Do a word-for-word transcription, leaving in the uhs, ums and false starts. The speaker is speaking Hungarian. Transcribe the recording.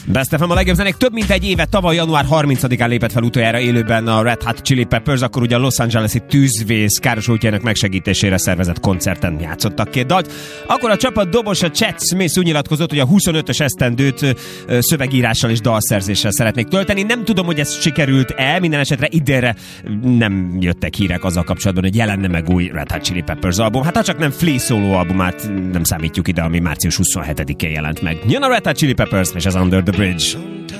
Best ef em a legjobb zenék több mint egy éve, tavaly január harmincadikán lépett fel utoljára élőben a Red Hot Chili Peppers, akkor ugye a Los Angeles-i tűzvész károsultjának megsegítésére szervezett koncerten játszottak két dalt. Akkor a csapat dobosa Chad Smith úgy nyilatkozott, hogy a huszonötös esztendőt szövegírással és dalszerzéssel szeretnék tölteni. Nem tudom, hogy ez sikerült el, minden esetre idénre nem jöttek hírek azzal kapcsolatban, hogy jelenne meg új Red Hot Chili Peppers album. Hát ha csak nem Flea szóló albumát nem számítjuk ide, ami március huszonhetedikén jelent meg. Jön a Red Hot Chili Peppers és az Under the Bridge.